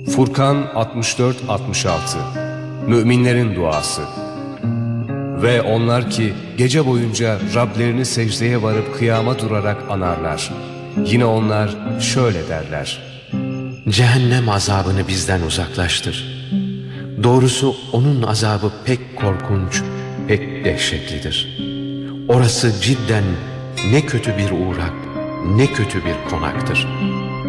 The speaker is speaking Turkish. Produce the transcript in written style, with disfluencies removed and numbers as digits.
Furkan 64-66 Müminlerin duası. Ve onlar ki gece boyunca Rablerini secdeye varıp kıyama durarak anarlar. Yine onlar şöyle derler: Cehennem azabını bizden uzaklaştır. Doğrusu onun azabı pek korkunç, pek dehşetlidir. Orası cidden ne kötü bir uğrak, ne kötü bir konaktır.